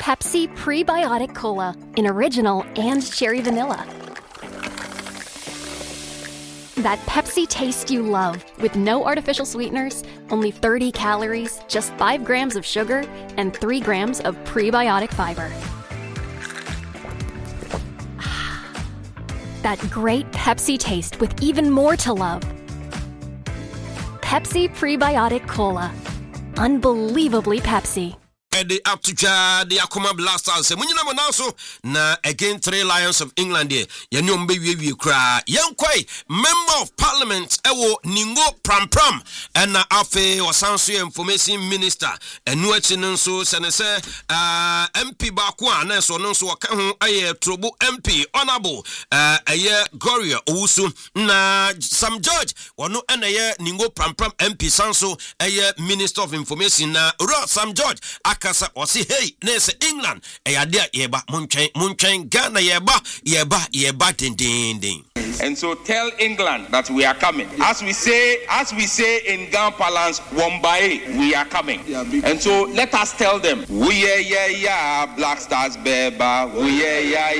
Pepsi Prebiotic Cola in original and cherry vanilla. That Pepsi taste you love, with no artificial sweeteners, only 30 calories, just 5 grams of sugar, and 3 grams of prebiotic fiber. That great Pepsi taste with even more to love. Pepsi Prebiotic Cola. Unbelievably Pepsi. The Aptuja, the Akuma Blasters, and when you know also, na again 3 Lions of England, Yanyum baby cry, young quay, member of parliament, Ewo Ningo Pram, and Afe or Sansu Information Minister, and Nuachin so Senese, MP Bakwan, so no so aye Trobo MP, honorable, a year Goria, Usu, na Sam George, or no, and a year Ningo Pram MP Sanso, a year Minister of Information, Sam George, Kasa or see hey nese England dia yeba munchen Ghana yeba ding. And so tell England that we are coming. As we say in Ghana parlance, Wombae, we are coming. And so let us tell them, we yeah Black Stars Beba, we yeah